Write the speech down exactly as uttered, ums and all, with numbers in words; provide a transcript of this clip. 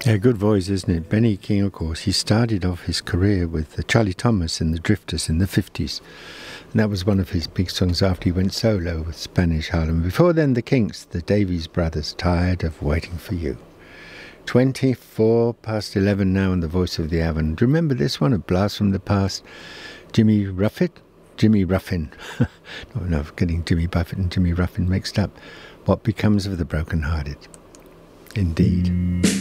Yeah, good voice, isn't it? Benny King, of course, he started off his career with uh, Charlie Thomas and the Drifters in the fifties. And that was one of his big songs after he went solo with Spanish Harlem. Before then, the Kinks, the Davies Brothers, Tired of Waiting for You. twenty-four past eleven now on the Voice of the Avon. Do you remember this one, A Blast from the Past? Jimmy Ruffett? Jimmy Ruffin. no, no, getting Jimmy Buffett and Jimmy Ruffin mixed up. What Becomes of the Broken Hearted. Indeed.